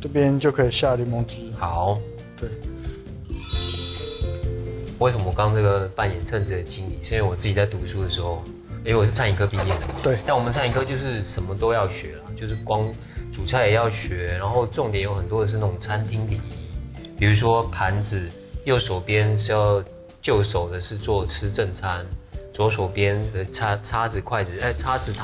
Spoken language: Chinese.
这边就可以下柠檬汁。 好。 对。 为什么我刚刚这个扮演称职的经理？是因为我自己在读书的时候，因为我是餐饮科毕业的嘛。 对。 但我们餐饮科就是什么都要学啦，就是光煮菜也要学，然后重点有很多的是那种餐厅礼仪，比如说盘子，右手边是要就手的是做吃正餐，左手边的叉子、筷子，叉子。